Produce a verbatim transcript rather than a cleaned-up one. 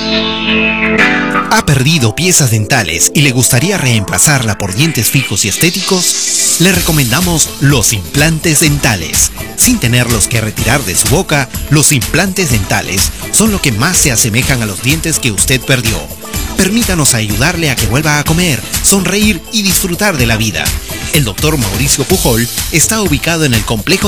¿Ha perdido piezas dentales y le gustaría reemplazarla por dientes fijos y estéticos? Le recomendamos los implantes dentales. Sin tenerlos que retirar de su boca, los implantes dentales son lo que más se asemejan a los dientes que usted perdió. Permítanos ayudarle a que vuelva a comer, sonreír y disfrutar de la vida. El doctor Mauricio Pujol está ubicado en el complejo